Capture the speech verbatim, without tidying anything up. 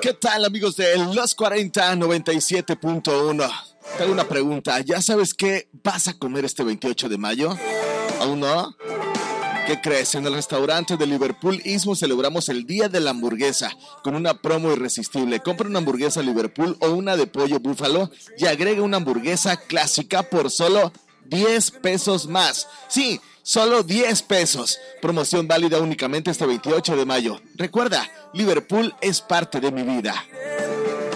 ¿Qué tal, amigos de Los cuarenta noventa y siete punto uno? Tengo una pregunta. ¿Ya sabes qué vas a comer este veintiocho de mayo? ¿Aún no? ¿Qué crees? En el restaurante de Liverpool Istmo celebramos el Día de la Hamburguesa con una promo irresistible. Compra una hamburguesa Liverpool o una de pollo búfalo y agrega una hamburguesa clásica por solo diez pesos más. Sí, solo diez pesos. Promoción válida únicamente este veintiocho de mayo. Recuerda, Liverpool es parte de mi vida.